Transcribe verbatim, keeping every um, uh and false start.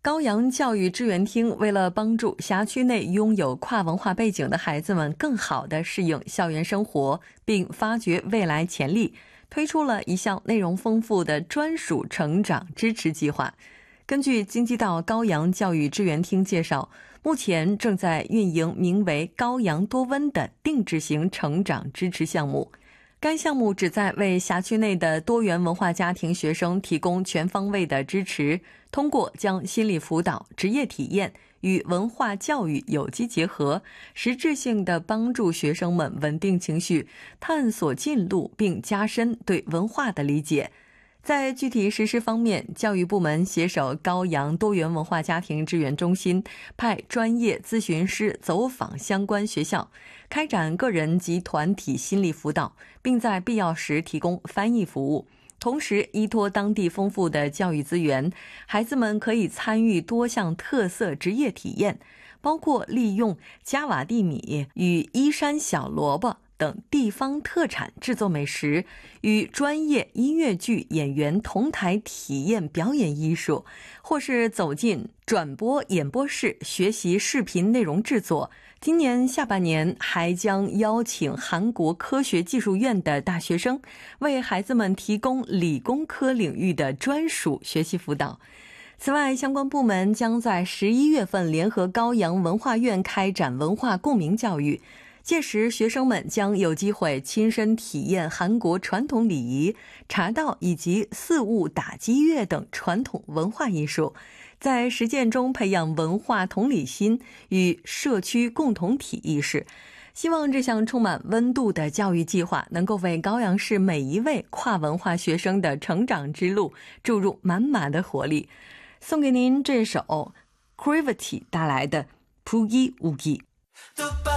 高阳教育支援厅为了帮助辖区内拥有跨文化背景的孩子们更好地适应校园生活，并发掘未来潜力，推出了一项内容丰富的专属成长支持计划。根据京畿道高阳教育支援厅介绍，目前正在运营名为高阳多温的定制型成长支持项目。该项目旨在为辖区内的多元文化家庭学生提供全方位的支持，通过将心理辅导、职业体验与文化教育有机结合，实质性地帮助学生们稳定情绪，探索进路，并加深对文化的理解。在具体实施方面，教育部门携手高阳多元文化家庭支援中心，派专业咨询师走访相关学校，开展个人及团体心理辅导，并在必要时提供翻译服务。同时，依托当地丰富的教育资源，孩子们可以参与多项特色职业体验，包括利用加瓦地米与依山小萝卜等地方特产制作美食，与专业音乐剧演员同台体验表演艺术，或是走进转播演播室学习视频内容制作。今年下半年还将邀请韩国科学技术院的大学生为孩子们提供理工科领域的专属学习辅导。此外，相关部门将在十一月份联合高阳文化院开展文化共鸣教育，届时学生们将有机会亲身体验韩国传统礼仪、茶道以及四物打击乐等传统文化艺术，在实践中培养文化同理心与社区共同体意识。希望这项充满温度的教育计划能够为高阳市每一位跨文化学生的成长之路注入满满的活力。送给您这首 Gravity 带来的 Poogie Woogie。